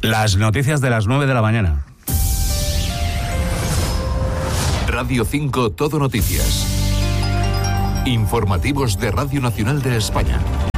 Las noticias de las 9 de la mañana. Radio 5 Todo Noticias. Informativos de Radio Nacional de España.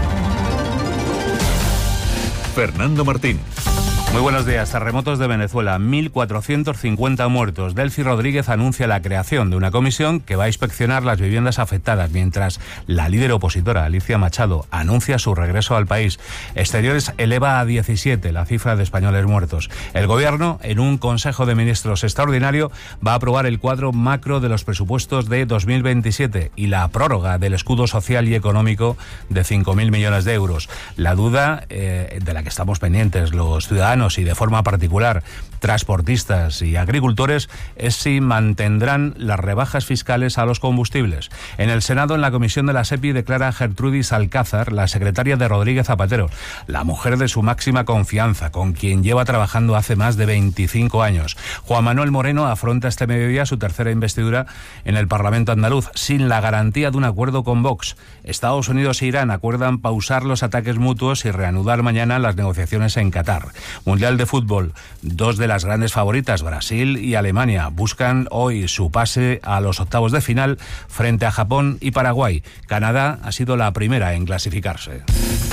Fernando Martín. Muy buenos días. Terremotos de Venezuela, 1.450 muertos. Delcy Rodríguez anuncia la creación de una comisión que va a inspeccionar las viviendas afectadas, mientras la líder opositora, Alicia Machado, anuncia su regreso al país. Exteriores eleva a 17 la cifra de españoles muertos. El Gobierno, en un Consejo de Ministros extraordinario, va a aprobar el cuadro macro de los presupuestos de 2027 y la prórroga del escudo social y económico de 5.000 millones de euros. La duda de la que estamos pendientes los ciudadanos y de forma particular transportistas y agricultores es si mantendrán las rebajas fiscales a los combustibles. En el Senado, en la comisión de la SEPI, declara Gertrudis Alcázar, la secretaria de Rodríguez Zapatero, la mujer de su máxima confianza, con quien lleva trabajando hace más de 25 años. Juan Manuel Moreno afronta este mediodía su tercera investidura en el Parlamento andaluz, sin la garantía de un acuerdo con Vox. Estados Unidos e Irán acuerdan pausar los ataques mutuos y reanudar mañana las negociaciones en Qatar. Mundial de fútbol. Dos de las grandes favoritas, Brasil y Alemania, buscan hoy su pase a los octavos de final frente a Japón y Paraguay. Canadá ha sido la primera en clasificarse.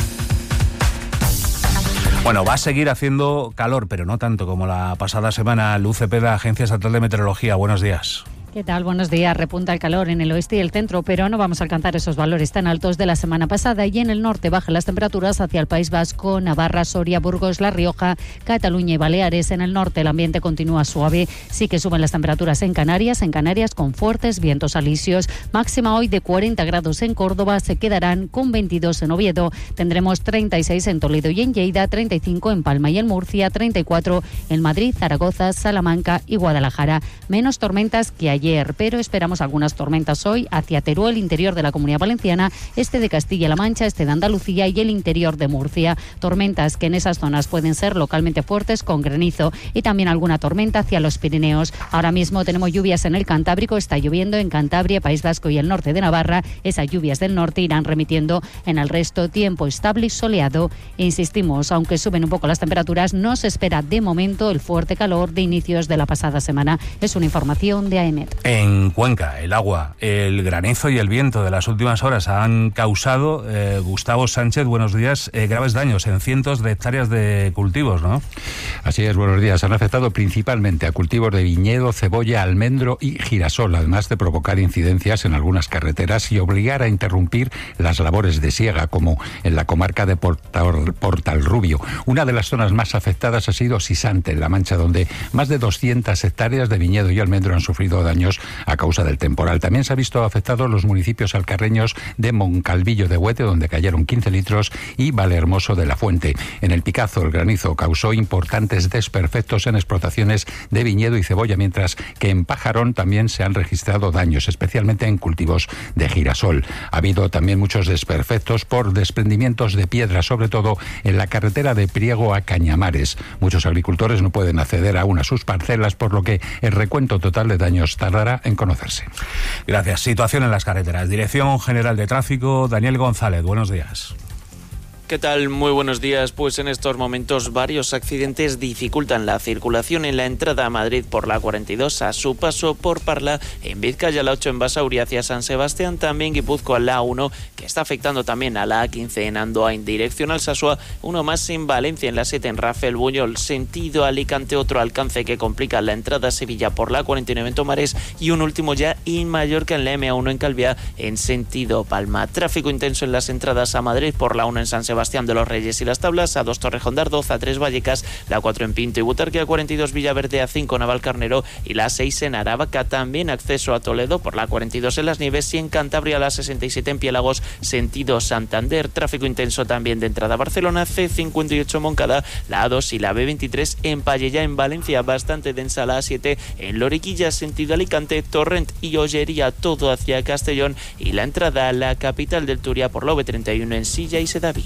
Bueno, va a seguir haciendo calor, pero no tanto como la pasada semana. Luz Cepeda, Agencia Estatal de Meteorología. Buenos días. ¿Qué tal? Buenos días. Repunta el calor en el oeste y el centro, pero no vamos a alcanzar esos valores tan altos de la semana pasada, y en el norte bajan las temperaturas hacia el País Vasco, Navarra, Soria, Burgos, La Rioja, Cataluña y Baleares. En el norte el ambiente continúa suave, sí que suben las temperaturas en Canarias con fuertes vientos alisios. Máxima hoy de 40 grados en Córdoba, se quedarán con 22 en Oviedo. Tendremos 36 en Toledo y en Lleida, 35 en Palma y en Murcia, 34 en Madrid, Zaragoza, Salamanca y Guadalajara. Menos tormentas que ayer, pero esperamos algunas tormentas hoy hacia Teruel, interior de la Comunidad Valenciana, este de Castilla-La Mancha, este de Andalucía y el interior de Murcia. Tormentas que en esas zonas pueden ser localmente fuertes con granizo, y también alguna tormenta hacia los Pirineos. Ahora mismo tenemos lluvias en el Cantábrico, está lloviendo en Cantabria, País Vasco y el norte de Navarra. Esas lluvias del norte irán remitiendo en el resto, tiempo estable y soleado. E insistimos, aunque suben un poco las temperaturas, no se espera de momento el fuerte calor de inicios de la pasada semana. Es una información de AEMET. En Cuenca, el agua, el granizo y el viento de las últimas horas han causado, Gustavo Sánchez, buenos días, graves daños en cientos de hectáreas de cultivos, ¿no? Así es, buenos días. Han afectado principalmente a cultivos de viñedo, cebolla, almendro y girasol, además de provocar incidencias en algunas carreteras y obligar a interrumpir las labores de siega, como en la comarca de Portalrubio. Una de las zonas más afectadas ha sido Sisante, en La Mancha, donde más de 200 hectáreas de viñedo y almendro han sufrido daños a causa del temporal. También se ha visto afectados los municipios alcarreños de Moncalvillo de Huete, donde cayeron 15 litros, y Valhermoso de la Fuente. En el Picazo, el granizo causó importantes desperfectos en explotaciones de viñedo y cebolla, mientras que en Pajarón también se han registrado daños, especialmente en cultivos de girasol. Ha habido también muchos desperfectos por desprendimientos de piedra, sobre todo en la carretera de Priego a Cañamares. Muchos agricultores no pueden acceder aún a sus parcelas, por lo que el recuento total de daños tardará en conocerse. Gracias. Situación en las carreteras. Dirección General de Tráfico, Daniel González, buenos días. ¿Qué tal? Muy buenos días. Pues en estos momentos varios accidentes dificultan la circulación en la entrada a Madrid por la 42, a su paso por Parla, en Vizcaya la 8 en Basauri hacia San Sebastián, también Guipúzcoa la 1, que está afectando también a la A15 en Andoa en dirección Alsasua, uno más en Valencia en la 7 en Rafael Buñol, sentido Alicante, otro alcance que complica la entrada a Sevilla por la 49 en Tomares, y un último ya en Mallorca en la M1 en Calviá en sentido Palma. Tráfico intenso en las entradas a Madrid por la 1 en San Sebastián de los Reyes y Las Tablas, a 2 Torrejón de Ardoz, a 3 Vallecas, la 4 en Pinto y Butarque, a 42 Villaverde, a 5 Navalcarnero y la 6 en Aravaca. También acceso a Toledo por la 42 en Las Nieves, y en Cantabria la 67 en Piélagos, sentido Santander. Tráfico intenso también de entrada a Barcelona, C58 Moncada, la A2 y la B23 en Pallejà en Valencia, bastante densa la A7 en Loriquilla, sentido Alicante, Torrent y Ollería, todo hacia Castellón, y la entrada a la capital del Turia por la V31 en Silla y Sedaví.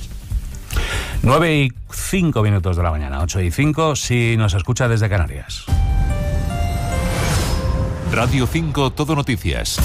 9:05 de la mañana, 8:05 si nos escucha desde Canarias. Radio 5 Todo Noticias.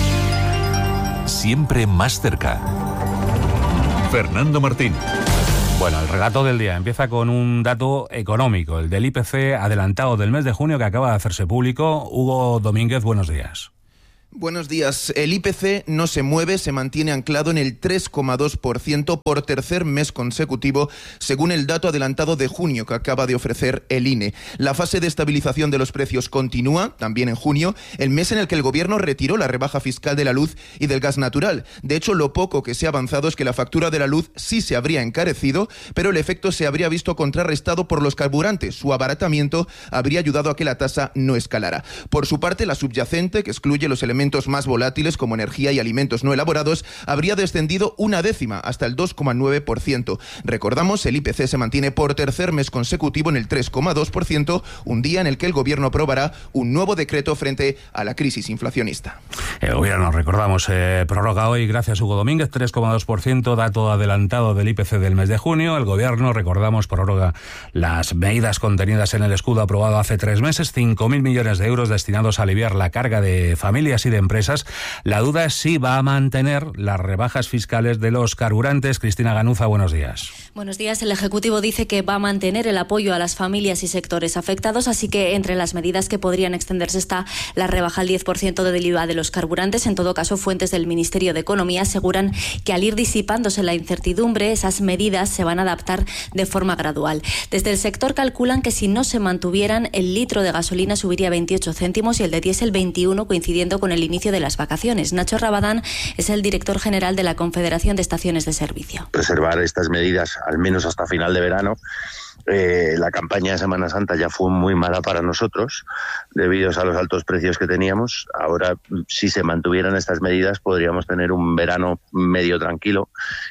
Siempre más cerca. Fernando Martín. Bueno, el relato del día empieza con un dato económico, el del IPC adelantado del mes de junio que acaba de hacerse público. Hugo Domínguez, buenos días. Buenos días. El IPC no se mueve, se mantiene anclado en el 3,2% por tercer mes consecutivo, según el dato adelantado de junio que acaba de ofrecer el INE. La fase de estabilización de los precios continúa, también en junio, el mes en el que el Gobierno retiró la rebaja fiscal de la luz y del gas natural. De hecho, lo poco que se ha avanzado es que la factura de la luz sí se habría encarecido, pero el efecto se habría visto contrarrestado por los carburantes. Su abaratamiento habría ayudado a que la tasa no escalara. Por su parte, la subyacente, que excluye los elementos más volátiles como energía y alimentos no elaborados, habría descendido 1/10 hasta el 2,9%. Recordamos, el IPC se mantiene por tercer mes consecutivo en el 3,2%, un día en el que el Gobierno aprobará un nuevo decreto frente a la crisis inflacionista. El Gobierno, recordamos, prorroga hoy, gracias Hugo Domínguez, 3,2%, dato adelantado del IPC del mes de junio. El Gobierno, recordamos, prorroga las medidas contenidas en el escudo aprobado hace 3 meses, 5.000 millones de euros destinados a aliviar la carga de familias y de empresas. La duda es si va a mantener las rebajas fiscales de los carburantes. Cristina Ganuza, buenos días. Buenos días. El Ejecutivo dice que va a mantener el apoyo a las familias y sectores afectados, así que entre las medidas que podrían extenderse está la rebaja al 10% del IVA de los carburantes. En todo caso, fuentes del Ministerio de Economía aseguran que al ir disipándose la incertidumbre, esas medidas se van a adaptar de forma gradual. Desde el sector calculan que si no se mantuvieran, el litro de gasolina subiría 28 céntimos y el de diésel 21, coincidiendo con el inicio de las vacaciones. Nacho Rabadán es el director general de la Confederación de Estaciones de Servicio. Preservar estas medidas al menos hasta final de verano. La campaña de Semana Santa ya fue muy mala para nosotros debido a los altos precios que teníamos. Ahora, si se mantuvieran estas medidas, podríamos tener un verano medio tranquilo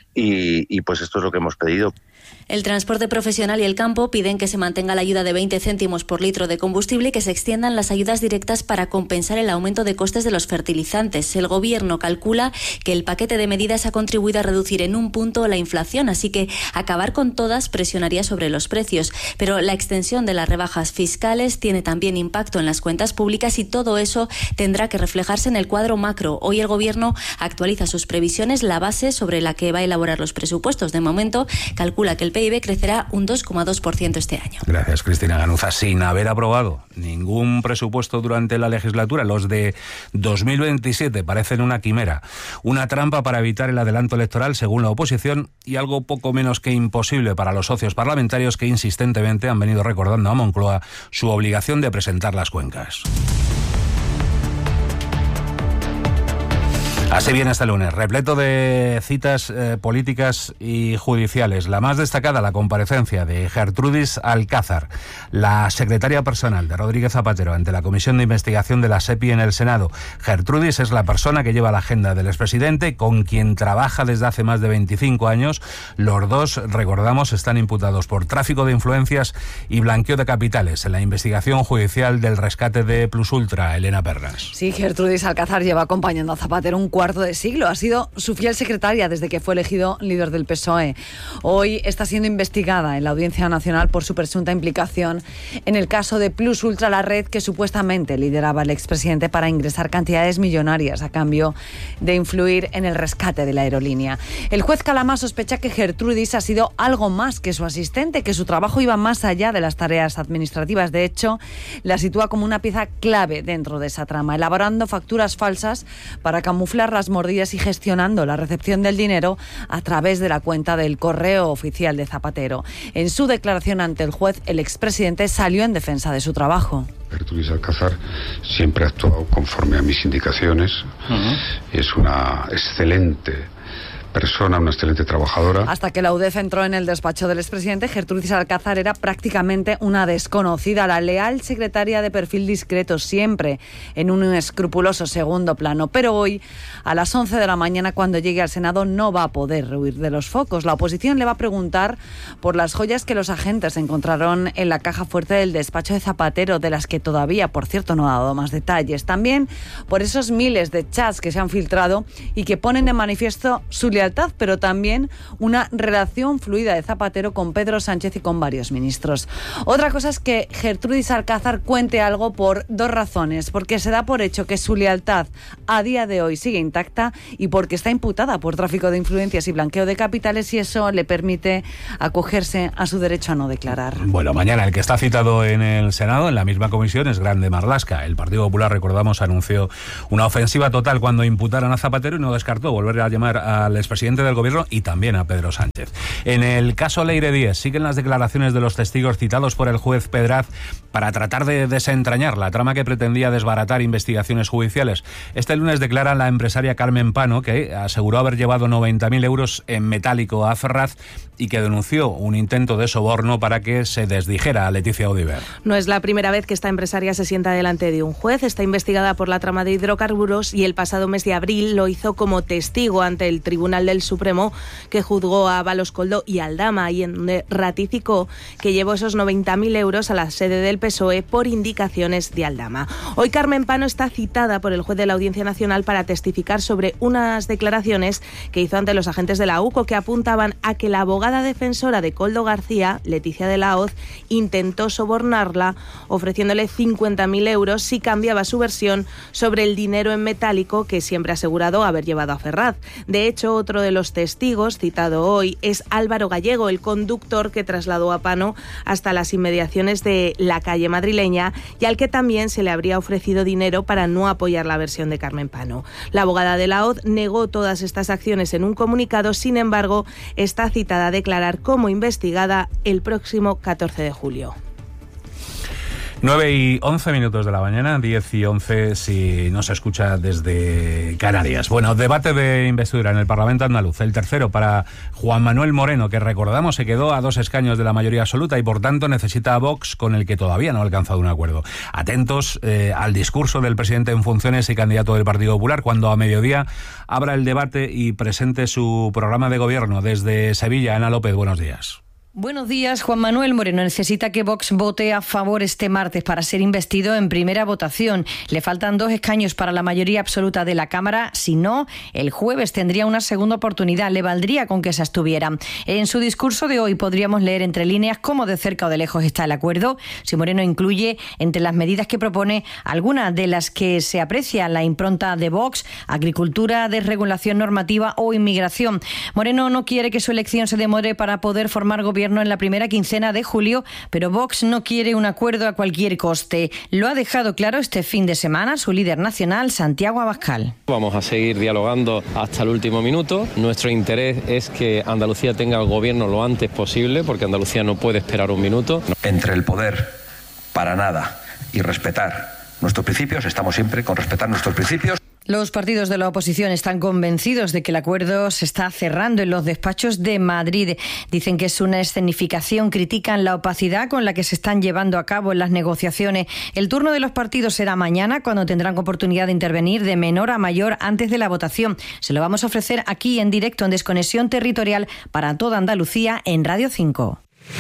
y pues esto es lo que hemos pedido. El transporte profesional y el campo piden que se mantenga la ayuda de 20 céntimos por litro de combustible y que se extiendan las ayudas directas para compensar el aumento de costes de los fertilizantes. El Gobierno calcula que el paquete de medidas ha contribuido a reducir en un punto la inflación, así que acabar con todas presionaría sobre los precios. Pero la extensión de las rebajas fiscales tiene también impacto en las cuentas públicas y todo eso tendrá que reflejarse en el cuadro macro. Hoy el Gobierno actualiza sus previsiones, la base sobre la que va a elaborar los presupuestos. De momento, calcula que el PIB crecerá un 2,2% este año. Gracias, Cristina Ganuza. Sin haber aprobado ningún presupuesto durante la legislatura, los de 2027 parecen una quimera, una trampa para evitar el adelanto electoral según la oposición y algo poco menos que imposible para los socios parlamentarios que insistentemente han venido recordando a Moncloa su obligación de presentar las cuencas. Así viene este lunes, repleto de citas políticas y judiciales. La más destacada, la comparecencia de Gertrudis Alcázar, la secretaria personal de Rodríguez Zapatero ante la Comisión de Investigación de la SEPI en el Senado. Gertrudis es la persona que lleva la agenda del expresidente, con quien trabaja desde hace más de 25 años. Los dos, recordamos, están imputados por tráfico de influencias y blanqueo de capitales en la investigación judicial del rescate de Plus Ultra. Elena Pernas. Sí, Gertrudis Alcázar lleva acompañando a Zapatero un cuarto de siglo. Ha sido su fiel secretaria desde que fue elegido líder del PSOE. Hoy está siendo investigada en la Audiencia Nacional por su presunta implicación en el caso de Plus Ultra, la red que supuestamente lideraba el expresidente para ingresar cantidades millonarias a cambio de influir en el rescate de la aerolínea. El juez Calama sospecha que Gertrudis ha sido algo más que su asistente, que su trabajo iba más allá de las tareas administrativas. De hecho, la sitúa como una pieza clave dentro de esa trama, elaborando facturas falsas para camuflar las mordidas y gestionando la recepción del dinero a través de la cuenta del correo oficial de Zapatero. En su declaración ante el juez, el expresidente salió en defensa de su trabajo. Gertrudis Alcázar siempre ha actuado conforme a mis indicaciones. Es una excelente persona, una excelente trabajadora. Hasta que la UDEF entró en el despacho del expresidente, Gertrudis Alcázar era prácticamente una desconocida, la leal secretaria de perfil discreto, siempre en un escrupuloso segundo plano. Pero hoy, a las 11 de la mañana, cuando llegue al Senado, no va a poder huir de los focos. La oposición le va a preguntar por las joyas que los agentes encontraron en la caja fuerte del despacho de Zapatero, de las que todavía, por cierto, no ha dado más detalles. También por esos miles de chats que se han filtrado y que ponen de manifiesto su lealtad lealtad, pero también una relación fluida de Zapatero con Pedro Sánchez y con varios ministros. Otra cosa es que Gertrudis Alcázar cuente algo por dos razones, porque se da por hecho que su lealtad a día de hoy sigue intacta y porque está imputada por tráfico de influencias y blanqueo de capitales, y eso le permite acogerse a su derecho a no declarar. Bueno, mañana el que está citado en el Senado, en la misma comisión, es Grande Marlaska. El Partido Popular, recordamos, anunció una ofensiva total cuando imputaron a Zapatero y no descartó volver a llamar al expresidente del gobierno y también a Pedro Sánchez. En el caso Leire Díez siguen las declaraciones de los testigos citados por el juez Pedraz para tratar de desentrañar la trama que pretendía desbaratar investigaciones judiciales. Este lunes declara la empresaria Carmen Pano, que aseguró haber llevado 90.000 euros en metálico a Ferraz y que denunció un intento de soborno para que se desdijera a Leticia Audiver. No es la primera vez que esta empresaria se sienta delante de un juez. Está investigada por la trama de hidrocarburos y el pasado mes de abril lo hizo como testigo ante el Tribunal del Supremo, que juzgó a Ábalos Coldó y Aldama, y en donde ratificó que llevó esos 90.000 euros a la sede del PSOE por indicaciones de Aldama. Hoy Carmen Pano está citada por el juez de la Audiencia Nacional para testificar sobre unas declaraciones que hizo ante los agentes de la UCO, que apuntaban a que la abogada defensora de Koldo García, Leticia de la Hoz, intentó sobornarla ofreciéndole 50.000 euros si cambiaba su versión sobre el dinero en metálico que siempre ha asegurado haber llevado a Ferraz. De hecho, otro de los testigos citado hoy es Álvaro Gallego, el conductor que trasladó a Pano hasta las inmediaciones de la calle madrileña y al que también se le habría ofrecido dinero para no apoyar la versión de Carmen Pano. La abogada de la Hoz negó todas estas acciones en un comunicado. Sin embargo, está citada a declarar como investigada el próximo 14 de julio. 9:11 de la mañana, 10:11 si no se escucha desde Canarias. Bueno, debate de investidura en el Parlamento andaluz, el tercero para Juan Manuel Moreno, que recordamos se quedó a 2 escaños de la mayoría absoluta y por tanto necesita a Vox, con el que todavía no ha alcanzado un acuerdo. Atentos al discurso del presidente en funciones y candidato del Partido Popular cuando a mediodía abra el debate y presente su programa de gobierno. Desde Sevilla, Ana López, buenos días. Buenos días. Juan Manuel Moreno necesita que Vox vote a favor este martes para ser investido en primera votación. Le faltan 2 escaños para la mayoría absoluta de la Cámara. Si no, el jueves tendría una segunda oportunidad. Le valdría con que se abstuviera. En su discurso de hoy podríamos leer entre líneas cómo de cerca o de lejos está el acuerdo. Si Moreno incluye entre las medidas que propone algunas de las que se aprecia la impronta de Vox: agricultura, desregulación normativa o inmigración. Moreno no quiere que su elección se demore para poder formar gobierno en la primera quincena de julio, pero Vox no quiere un acuerdo a cualquier coste. Lo ha dejado claro este fin de semana su líder nacional, Santiago Abascal. Vamos a seguir dialogando hasta el último minuto. Nuestro interés es que Andalucía tenga el gobierno lo antes posible, porque Andalucía no puede esperar un minuto. Entre el poder para nada y respetar nuestros principios, estamos siempre con respetar nuestros principios. Los partidos de la oposición están convencidos de que el acuerdo se está cerrando en los despachos de Madrid. Dicen que es una escenificación, critican la opacidad con la que se están llevando a cabo las negociaciones. El turno de los partidos será mañana, cuando tendrán oportunidad de intervenir de menor a mayor antes de la votación. Se lo vamos a ofrecer aquí en directo en Desconexión Territorial para toda Andalucía en Radio 5.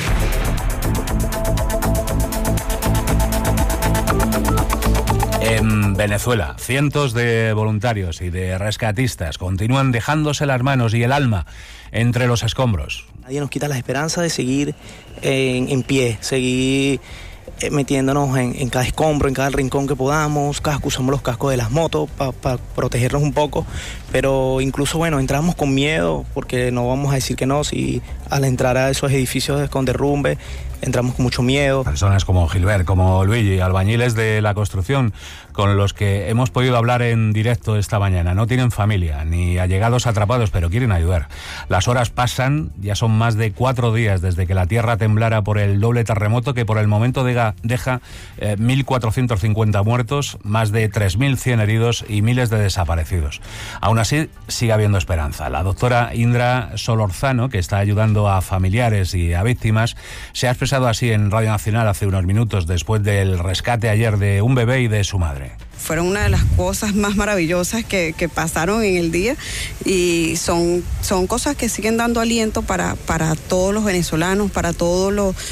En Venezuela, cientos de voluntarios y de rescatistas continúan dejándose las manos y el alma entre los escombros. Nadie nos quita la esperanza de seguir en pie, seguir metiéndonos en cada escombro, en cada rincón que podamos. Usamos los cascos de las motos para protegernos un poco, pero incluso, bueno, entramos con miedo, porque no vamos a decir que no, si al entrar a esos edificios con derrumbe entramos con mucho miedo. Personas como Gilbert, como Luigi, albañiles de la construcción, con los que hemos podido hablar en directo esta mañana. No tienen familia, ni allegados atrapados, pero quieren ayudar. Las horas pasan, ya son más de 4 días desde que la tierra temblara por el doble terremoto que por el momento deja 1.450 muertos, más de 3.100 heridos y miles de desaparecidos. Aún así, sigue habiendo esperanza. La doctora Indra Solorzano, que está ayudando a familiares y a víctimas, se ha expresado así en Radio Nacional hace unos minutos después del rescate ayer de un bebé y de su madre. fueron una de las cosas más maravillosas que pasaron en el día, y son cosas que siguen dando aliento para todos los venezolanos, para todo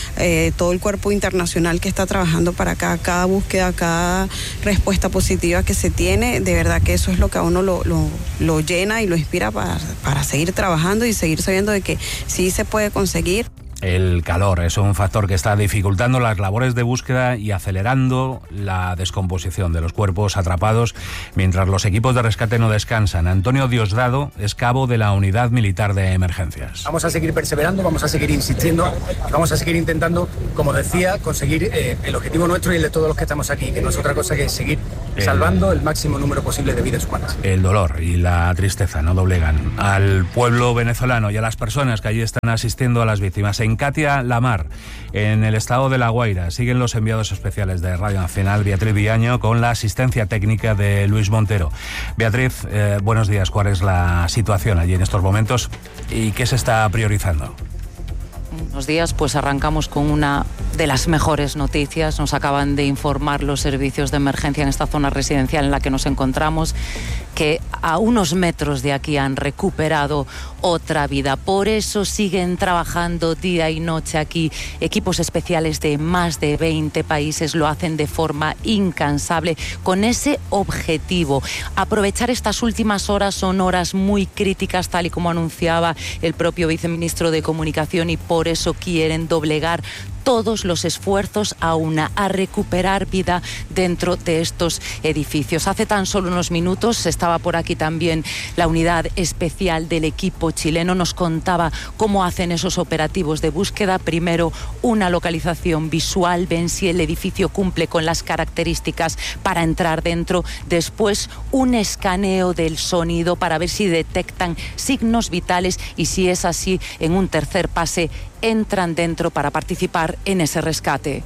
el cuerpo internacional que está trabajando para acá. Cada búsqueda, cada respuesta positiva que se tiene, de verdad que eso es lo que a uno lo llena y lo inspira para seguir trabajando y seguir sabiendo de que sí se puede conseguir. El calor es un factor que está dificultando las labores de búsqueda y acelerando la descomposición de los cuerpos atrapados mientras los equipos de rescate no descansan. Antonio Diosdado es cabo de la Unidad Militar de Emergencias. Vamos a seguir perseverando, vamos a seguir insistiendo, vamos a seguir intentando, como decía, conseguir el objetivo nuestro y el de todos los que estamos aquí, que no es otra cosa que seguir salvando el máximo número posible de vidas humanas. El dolor y la tristeza no doblegan al pueblo venezolano y a las personas que allí están asistiendo a las víctimas. En Catia Lamar, en el estado de La Guaira, siguen los enviados especiales de Radio Nacional, Beatriz Villaño, con la asistencia técnica de Luis Montero. Beatriz, buenos días. ¿Cuál es la situación allí en estos momentos y qué se está priorizando? Buenos días, pues arrancamos con una de las mejores noticias. Nos acaban de informar los servicios de emergencia en esta zona residencial en la que nos encontramos que a unos metros de aquí han recuperado otra vida. Por eso siguen trabajando día y noche aquí equipos especiales de más de 20 países. Lo hacen de forma incansable con ese objetivo. Aprovechar estas últimas horas, son horas muy críticas, tal y como anunciaba el propio viceministro de Comunicación, y por eso quieren doblegar todos los esfuerzos a recuperar vida dentro de estos edificios. Hace tan solo unos minutos estaba por aquí también la unidad especial del equipo chileno. Nos contaba cómo hacen esos operativos de búsqueda. Primero, una localización visual, ven si el edificio cumple con las características para entrar dentro. Después, un escaneo del sonido para ver si detectan signos vitales, y si es así, en un tercer pase, entran dentro para participar en ese rescate.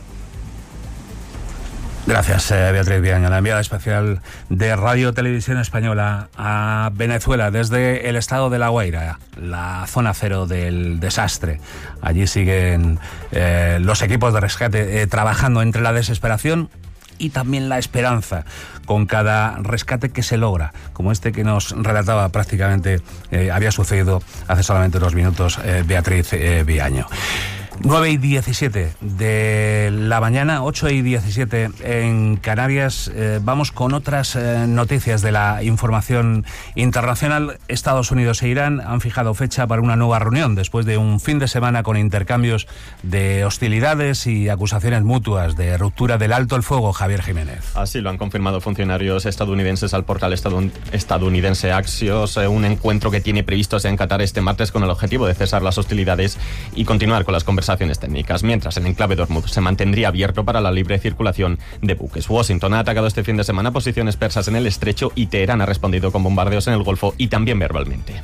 Gracias, Beatriz Villaño, la enviada especial de Radio Televisión Española a Venezuela desde el estado de La Guaira, la zona cero del desastre. Allí siguen los equipos de rescate trabajando entre la desesperación y también la esperanza con cada rescate que se logra, como este que nos relataba prácticamente había sucedido hace solamente 2 minutos Beatriz Villaño. 9:17 de la mañana, 8:17 en Canarias. Vamos con otras noticias de la información internacional. Estados Unidos e Irán han fijado fecha para una nueva reunión después de un fin de semana con intercambios de hostilidades y acusaciones mutuas de ruptura del alto el fuego. Javier Jiménez. Así lo han confirmado funcionarios estadounidenses al portal estadounidense Axios. Un encuentro que tiene previsto en Qatar este martes con el objetivo de cesar las hostilidades y continuar con las conversaciones técnicas, mientras el enclave de Hormuz se mantendría abierto para la libre circulación de buques. Washington ha atacado este fin de semana posiciones persas en el estrecho y Teherán ha respondido con bombardeos en el Golfo y también verbalmente.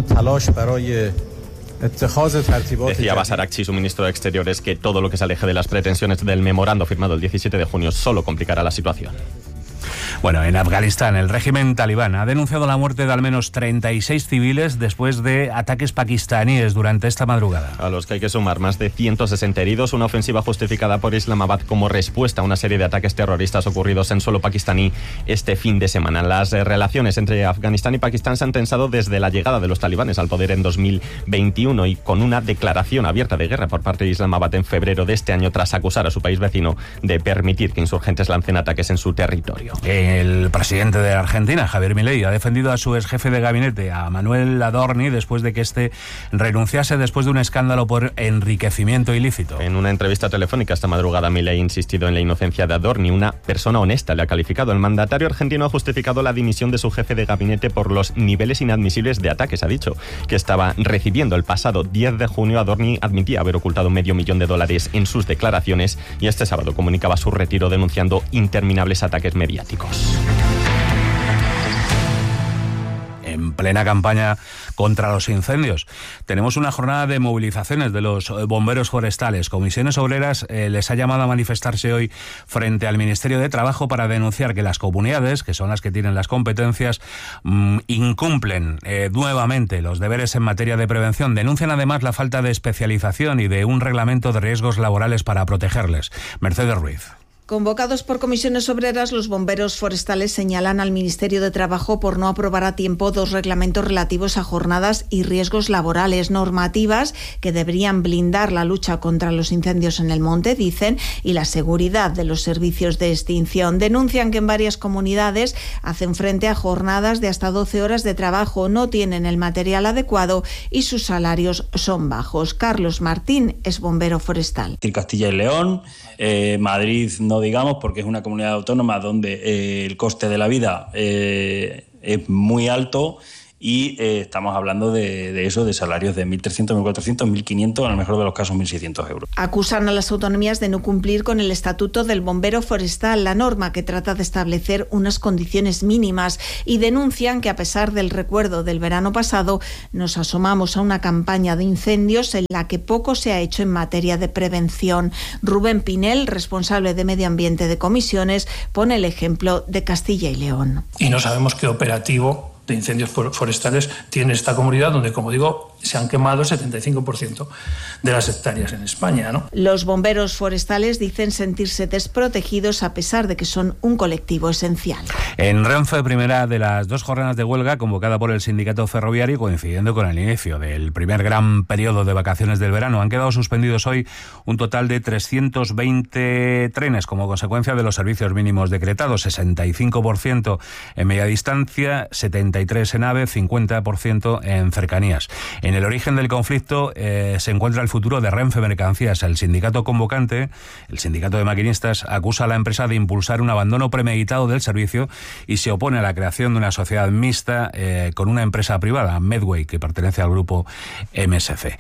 Decía Abbas Araghchi, su ministro de Exteriores, que todo lo que se aleje de las pretensiones del memorando firmado el 17 de junio solo complicará la situación. Bueno, en Afganistán el régimen talibán ha denunciado la muerte de al menos 36 civiles después de ataques pakistaníes durante esta madrugada. A los que hay que sumar más de 160 heridos, una ofensiva justificada por Islamabad como respuesta a una serie de ataques terroristas ocurridos en suelo pakistaní este fin de semana. Las relaciones entre Afganistán y Pakistán se han tensado desde la llegada de los talibanes al poder en 2021 y con una declaración abierta de guerra por parte de Islamabad en febrero de este año tras acusar a su país vecino de permitir que insurgentes lancen ataques en su territorio. El presidente de Argentina, Javier Milei, ha defendido a su ex jefe de gabinete, a Manuel Adorni, después de que éste renunciase después de un escándalo por enriquecimiento ilícito. En una entrevista telefónica esta madrugada, Milei ha insistido en la inocencia de Adorni. Una persona honesta le ha calificado. El mandatario argentino ha justificado la dimisión de su jefe de gabinete por los niveles inadmisibles de ataques. Ha dicho que estaba recibiendo el pasado 10 de junio. Adorni admitía haber ocultado $500,000 en sus declaraciones y este sábado comunicaba su retiro denunciando interminables ataques mediáticos. En plena campaña contra los incendios, tenemos una jornada de movilizaciones de los bomberos forestales. Comisiones Obreras les ha llamado a manifestarse hoy frente al Ministerio de Trabajo para denunciar que las comunidades, que son las que tienen las competencias, incumplen nuevamente los deberes en materia de prevención. Denuncian además la falta de especialización y de un reglamento de riesgos laborales para protegerles. Mercedes Ruiz. Convocados por comisiones obreras, los bomberos forestales señalan al Ministerio de Trabajo por no aprobar a tiempo 2 reglamentos relativos a jornadas y riesgos laborales, normativas que deberían blindar la lucha contra los incendios en el monte, dicen, y la seguridad de los servicios de extinción. Denuncian que en varias comunidades hacen frente a jornadas de hasta 12 horas de trabajo, no tienen el material adecuado y sus salarios son bajos. Carlos Martín es bombero forestal. Castilla y León, Madrid no digamos, porque es una comunidad autónoma donde el coste de la vida es muy alto y estamos hablando de eso, de salarios de 1.300, 1.400, 1.500, en el mejor de los casos 1.600 euros. Acusan a las autonomías de no cumplir con el Estatuto del Bombero Forestal, la norma que trata de establecer unas condiciones mínimas, y denuncian que a pesar del recuerdo del verano pasado, nos asomamos a una campaña de incendios en la que poco se ha hecho en materia de prevención. Rubén Pinel, responsable de Medio Ambiente de Comisiones, pone el ejemplo de Castilla y León. Y no sabemos qué operativo de incendios forestales tiene esta comunidad, donde, como digo, se han quemado el 75% de las hectáreas en España, ¿no? Los bomberos forestales dicen sentirse desprotegidos a pesar de que son un colectivo esencial. En Renfe, primera de las 2 jornadas de huelga convocada por el sindicato ferroviario, coincidiendo con el inicio del primer gran periodo de vacaciones del verano. Han quedado suspendidos hoy un total de 320 trenes como consecuencia de los servicios mínimos decretados, 65% en media distancia, 73% en AVE, 50% en cercanías. En el origen del conflicto se encuentra el futuro de Renfe Mercancías. El sindicato convocante, el sindicato de maquinistas, acusa a la empresa de impulsar un abandono premeditado del servicio y se opone a la creación de una sociedad mixta con una empresa privada, Medway, que pertenece al grupo MSC.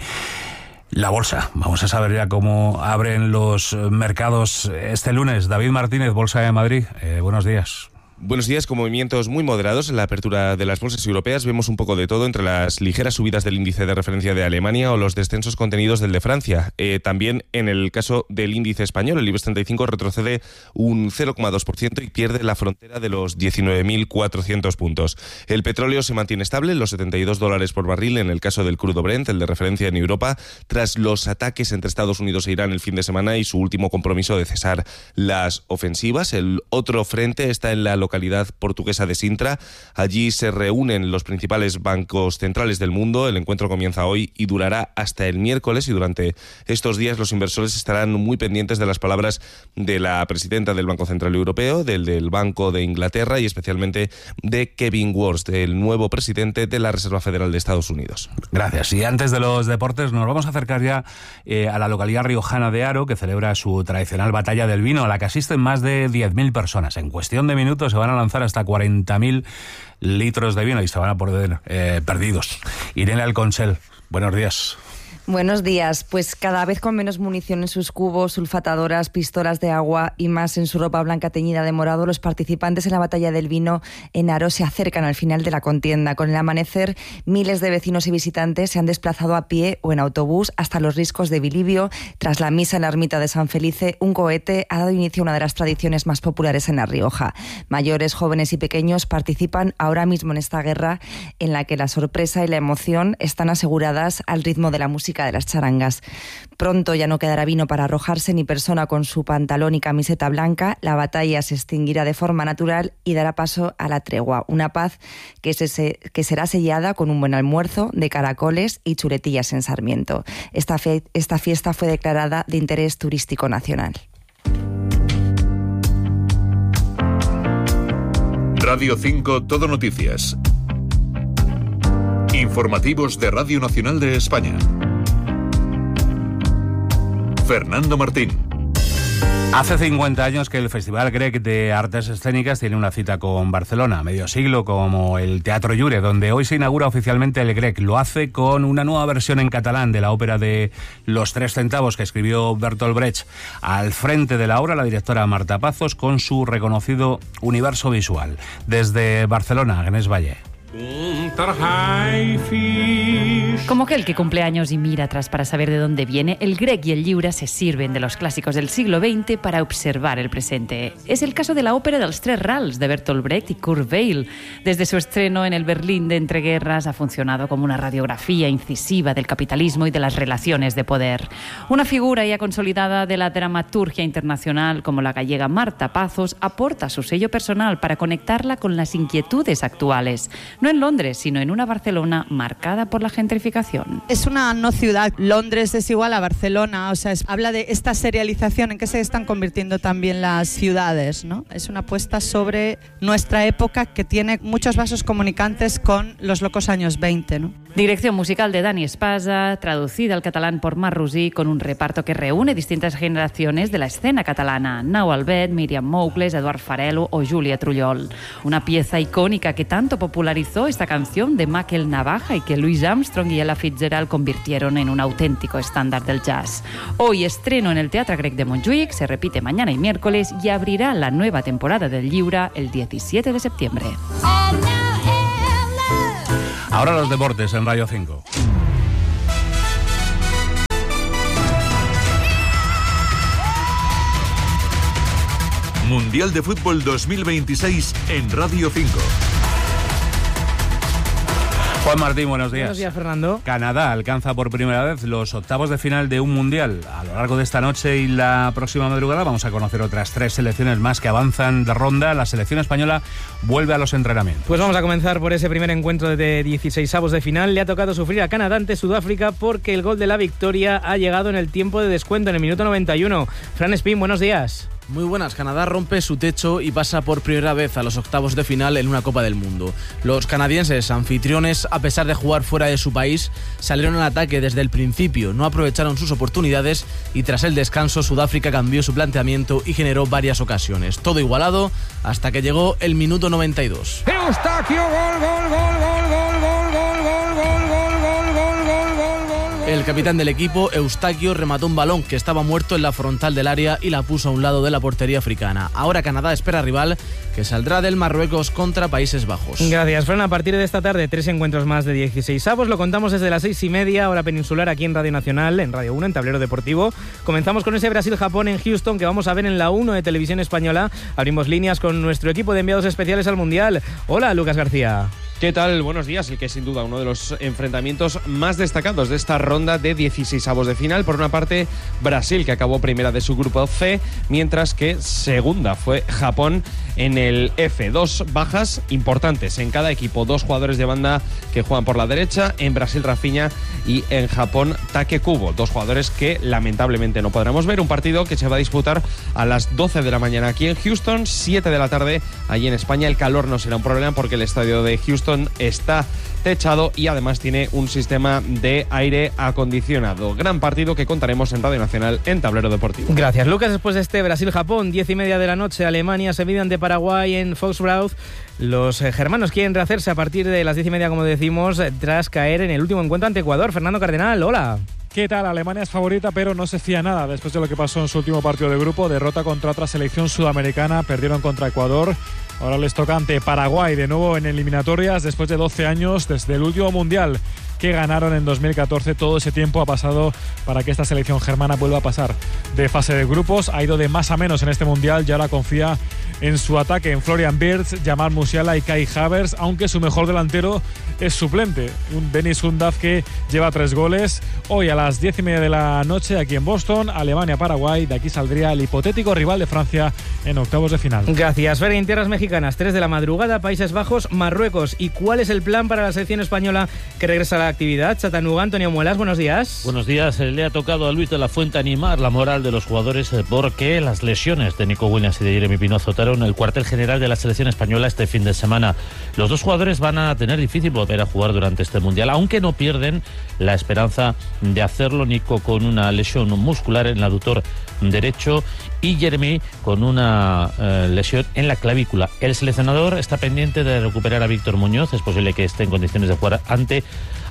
La bolsa. Vamos a saber ya cómo abren los mercados este lunes. David Martínez, Bolsa de Madrid. Buenos días. Buenos días, con movimientos muy moderados en la apertura de las bolsas europeas. Vemos un poco de todo entre las ligeras subidas del índice de referencia de Alemania o los descensos contenidos del de Francia. También en el caso del índice español, el IBEX 35 retrocede un 0,2% y pierde la frontera de los 19.400 puntos. El petróleo se mantiene estable en los $72 por barril en el caso del crudo Brent, el de referencia en Europa, tras los ataques entre Estados Unidos e Irán el fin de semana y su último compromiso de cesar las ofensivas. El otro frente está en la localidad portuguesa de Sintra. Allí se reúnen los principales bancos centrales del mundo. El encuentro comienza hoy y durará hasta el miércoles, y durante estos días los inversores estarán muy pendientes de las palabras de la presidenta del Banco Central Europeo, del Banco de Inglaterra y especialmente de Kevin Warsh, el nuevo presidente de la Reserva Federal de Estados Unidos. Gracias. Y antes de los deportes nos vamos a acercar ya a la localidad riojana de Haro, que celebra su tradicional batalla del vino, a la que asisten más de 10.000 personas. En cuestión de minutos se van a lanzar hasta 40.000 litros de vino y se van a poner perdidos. Irene Alconsel, buenos días. Buenos días. Pues cada vez con menos munición en sus cubos, sulfatadoras, pistolas de agua y más en su ropa blanca teñida de morado, los participantes en la batalla del vino en Haro se acercan al final de la contienda. Con el amanecer, miles de vecinos y visitantes se han desplazado a pie o en autobús hasta los riscos de Bilibio. Tras la misa en la ermita de San Felice, un cohete ha dado inicio a una de las tradiciones más populares en La Rioja. Mayores, jóvenes y pequeños participan ahora mismo en esta guerra en la que la sorpresa y la emoción están aseguradas al ritmo de la música de las charangas. Pronto ya no quedará vino para arrojarse ni persona con su pantalón y camiseta blanca. La batalla se extinguirá de forma natural y dará paso a la tregua, una paz que será sellada con un buen almuerzo de caracoles y chuletillas en Sarmiento. Esta fiesta fue declarada de interés turístico nacional. Radio 5 Todo Noticias. Informativos de Radio Nacional de España. Fernando Martín. Hace 50 años que el Festival Grec de Artes Escénicas tiene una cita con Barcelona, medio siglo como el Teatro Llure, donde hoy se inaugura oficialmente el Grec. Lo hace con una nueva versión en catalán de la ópera de Los Tres Centavos que escribió Bertolt Brecht. Al frente de la obra, la directora Marta Pazos, con su reconocido universo visual. Desde Barcelona, Agnès Valle. Como aquel que cumple años y mira atrás para saber de dónde viene, el grec y el lliure se sirven de los clásicos del siglo XX para observar el presente. Es el caso de la ópera dels Tres Rals de Bertolt Brecht y Kurt Weill. Desde su estreno en el Berlín de entreguerras ha funcionado como una radiografía incisiva del capitalismo y de las relaciones de poder. Una figura ya consolidada de la dramaturgia internacional como la gallega Marta Pazos aporta su sello personal para conectarla con las inquietudes actuales, no en Londres, sino en una Barcelona marcada por la gentrificación. Es una no ciudad. Londres es igual a Barcelona, o sea, habla de esta serialización en que se están convirtiendo también las ciudades, ¿no? Es una apuesta sobre nuestra época que tiene muchos vasos comunicantes con los locos años 20, ¿no? Dirección musical de Dani Espasa, traducida al catalán por Mar Rosí, con un reparto que reúne distintas generaciones de la escena catalana: Nau Albet, Míriam Moukles, Eduard Farelo o Júlia Trullol. Una pieza icónica que tanto popularizó esta canción de Michael Navaja y que Louis Armstrong y Ella Fitzgerald convirtieron en un auténtico estándar del jazz. Hoy estreno en el Teatre Grec de Montjuïc, se repite mañana y miércoles y abrirá la nueva temporada del Lliure el 17 de septiembre. Ahora los deportes en Radio 5. Mundial de Fútbol 2026 en Radio 5. Juan Martín, buenos días. Buenos días, Fernando. Canadá alcanza por primera vez los octavos de final de un mundial. A lo largo de esta noche y la próxima madrugada vamos a conocer otras 3 selecciones más que avanzan de ronda. La selección española vuelve a los entrenamientos. Pues vamos a comenzar por ese primer encuentro de 16avos de final. Le ha tocado sufrir a Canadá ante Sudáfrica porque el gol de la victoria ha llegado en el tiempo de descuento, en el minuto 91. Fran Espín, buenos días. Muy buenas, Canadá rompe su techo y pasa por primera vez a los octavos de final en una Copa del Mundo. Los canadienses, anfitriones, a pesar de jugar fuera de su país, salieron al ataque desde el principio, no aprovecharon sus oportunidades y tras el descanso Sudáfrica cambió su planteamiento y generó varias ocasiones. Todo igualado hasta que llegó el minuto 92. Eustáquio, gol, gol, gol, gol, gol, gol, gol, gol, gol, gol. El capitán del equipo, Eustáquio, remató un balón que estaba muerto en la frontal del área y la puso a un lado de la portería africana. Ahora Canadá espera rival que saldrá del Marruecos contra Países Bajos. Gracias, Fran. A partir de esta tarde, 3 encuentros más de 16avos. Lo contamos desde las 6:30, hora peninsular, aquí en Radio Nacional, en Radio 1, en Tablero Deportivo. Comenzamos con ese Brasil-Japón en Houston que vamos a ver en la 1 de Televisión Española. Abrimos líneas con nuestro equipo de enviados especiales al Mundial. Hola, Lucas García. ¿Qué tal? Buenos días. El que sin duda uno de los enfrentamientos más destacados de esta ronda de 16avos de final. Por una parte, Brasil, que acabó primera de su grupo C, mientras que segunda fue Japón en el F. 2 bajas importantes en cada equipo. 2 jugadores de banda que juegan por la derecha. En Brasil, Rafinha, y en Japón, Take Kubo. 2 jugadores que lamentablemente no podremos ver. Un partido que se va a disputar a las 12 de la mañana aquí en Houston, 7 de la tarde allí en España. El calor no será un problema porque el estadio de Houston está techado y además tiene un sistema de aire acondicionado. Gran partido que contaremos en Radio Nacional en Tablero Deportivo. Gracias, Lucas. Después de este Brasil-Japón, 10:30 de la noche, Alemania se mide ante Paraguay en Foxborough. Los germanos quieren rehacerse a partir de las 10:30, como decimos, tras caer en el último encuentro ante Ecuador. Fernando Cardenal, hola. ¿Qué tal? Alemania es favorita, pero no se fía nada después de lo que pasó en su último partido de grupo. Derrota contra otra selección sudamericana, perdieron contra Ecuador. Ahora les toca ante Paraguay, de nuevo en eliminatorias, después de 12 años, desde el último Mundial que ganaron en 2014. Todo ese tiempo ha pasado para que esta selección germana vuelva a pasar de fase de grupos. Ha ido de más a menos en este Mundial y ahora confía en su ataque, en Florian Wirtz, Jamal Musiala y Kai Havertz, aunque su mejor delantero es suplente, un Dennis Undav que lleva 3 goles. Hoy a las 10:30 de la noche aquí en Boston, Alemania-Paraguay. De aquí saldría el hipotético rival de Francia en octavos de final. Gracias, Fer. En tierras mexicanas, 3 de la madrugada, Países Bajos, Marruecos. ¿Y cuál es el plan para la selección española que regresa a la actividad? Chattanooga, Antonio Muelas, buenos días. Buenos días. Le ha tocado a Luis de la Fuente animar la moral de los jugadores porque las lesiones de Nico Williams y de Jeremy Pino azotaron el cuartel general de la selección española este fin de semana. Los 2 jugadores van a tener difícil volver a jugar durante este Mundial, aunque no pierden la esperanza de hacerlo. Nico con una lesión muscular en el aductor derecho y Jeremy con una lesión en la clavícula. El seleccionador está pendiente de recuperar a Víctor Muñoz. Es posible que esté en condiciones de jugar ante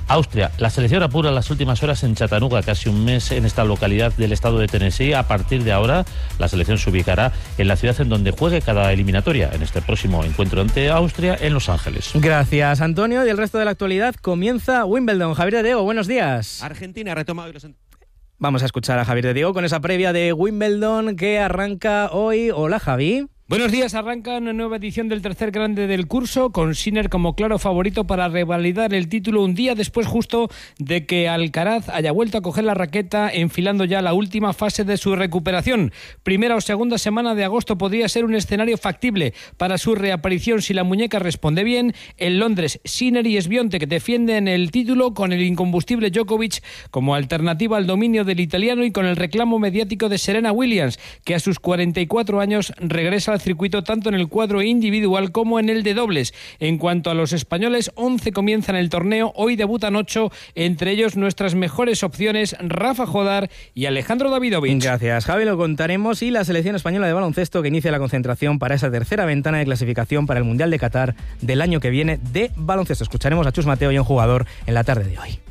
Austria. La selección apura las últimas horas en Chattanooga, casi un mes en esta localidad del estado de Tennessee. A partir de ahora, la selección se ubicará en la ciudad en donde juegue cada eliminatoria, en este próximo encuentro ante Austria en Los Ángeles. Gracias, Antonio. Y el resto de la actualidad comienza Wimbledon. Javier de Diego, buenos días. Argentina retoma hoy Vamos a escuchar a Javier de Diego con esa previa de Wimbledon que arranca hoy. Hola, Javi. Buenos días, arranca una nueva edición del tercer grande del curso, con Sinner como claro favorito para revalidar el título un día después justo de que Alcaraz haya vuelto a coger la raqueta, enfilando ya la última fase de su recuperación. Primera o segunda semana de agosto podría ser un escenario factible para su reaparición si la muñeca responde bien. En Londres, Sinner y Sbiontek defienden el título con el incombustible Djokovic como alternativa al dominio del italiano y con el reclamo mediático de Serena Williams, que a sus 44 años regresa al circuito tanto en el cuadro individual como en el de dobles. En cuanto a los españoles, 11 comienzan el torneo, hoy debutan 8, entre ellos nuestras mejores opciones, Rafa Jodar y Alejandro Davidovich. Gracias, Javi, lo contaremos. Y la selección española de baloncesto que inicia la concentración para esa tercera ventana de clasificación para el Mundial de Qatar del año que viene de baloncesto. Escucharemos a Chus Mateo y a un jugador en la tarde de hoy.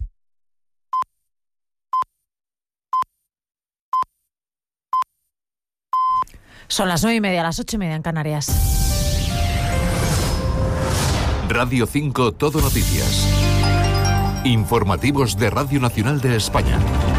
Son las 9:30, las 8:30 en Canarias. Radio 5 Todo Noticias. Informativos de Radio Nacional de España.